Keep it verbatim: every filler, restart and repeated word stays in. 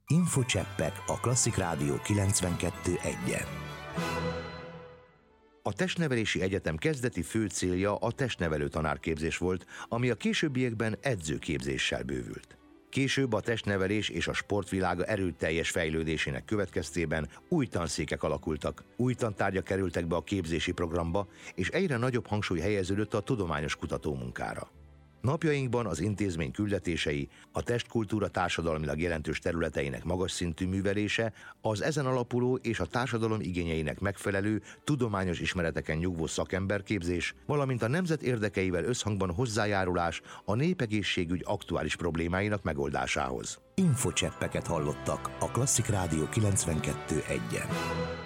Infocseppek a Klasszik Rádió kilencvenkettő egyen. A Testnevelési Egyetem kezdeti fő célja a testnevelő tanárképzés volt, ami a későbbiekben edzőképzéssel bővült. Később a testnevelés és a sportvilága erőteljes fejlődésének következtében új tanszékek alakultak, új tantárgyak kerültek be a képzési programba, és egyre nagyobb hangsúly helyeződött a tudományos kutatómunkára. Napjainkban az intézmény küldetései, a testkultúra társadalmilag jelentős területeinek magas szintű művelése, az ezen alapuló és a társadalom igényeinek megfelelő, tudományos ismereteken nyugvó szakemberképzés, valamint a nemzet érdekeivel összhangban hozzájárulás a népegészségügy aktuális problémáinak megoldásához. Infocseppeket hallottak a Klasszik Rádió kilencvenkettő egyen.